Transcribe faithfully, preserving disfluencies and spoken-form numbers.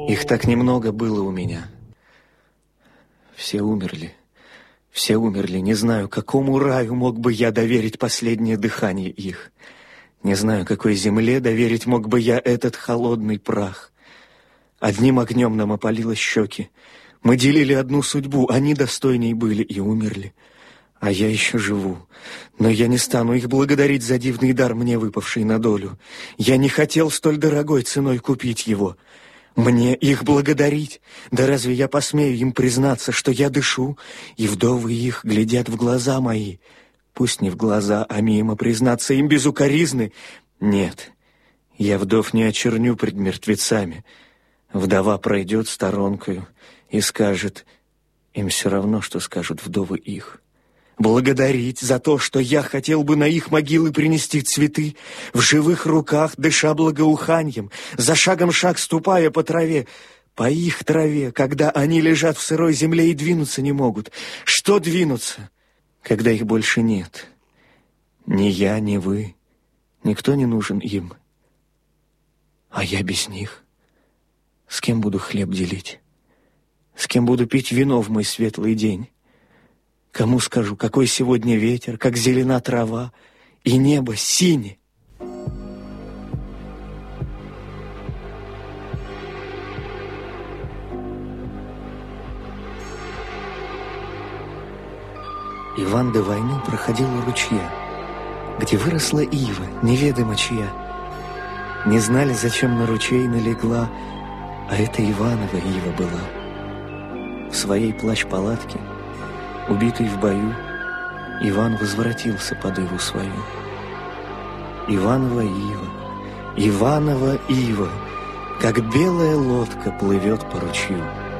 Их так немного было у меня. Все умерли. Все умерли. Не знаю, какому раю мог бы я доверить последнее дыхание их. Не знаю, какой земле доверить мог бы я этот холодный прах. Одним огнем нам опалило щеки. Мы делили одну судьбу, они достойней были и умерли. А я еще живу. Но я не стану их благодарить за дивный дар, мне выпавший на долю. Я не хотел столь дорогой ценой купить его. Мне их благодарить? Да разве я посмею им признаться, что я дышу, и вдовы их глядят в глаза мои? Пусть не в глаза, а мимо признаться им без укоризны. Нет, я вдов не очерню пред мертвецами. Вдова пройдет сторонкою и скажет, им все равно, что скажут вдовы их. Благодарить за то, что я хотел бы на их могилы принести цветы, в живых руках, дыша благоуханьем, за шагом шаг ступая по траве, по их траве, когда они лежат в сырой земле и двинуться не могут. Что двинуться, когда их больше нет? Ни я, ни вы, никто не нужен им. А я без них. С кем буду хлеб делить? С кем буду пить вино в мой светлый день? Кому скажу, какой сегодня ветер, как зелена трава, и небо синее? Иван до войны проходил у ручья, где выросла ива, неведомо чья. Не знали, зачем на ручей налегла, а это Иванова ива была. В своей плащ-палатке, убитый в бою, Иван возвратился под иву свою. Иванова ива, Иванова ива, как белая лодка плывет по ручью.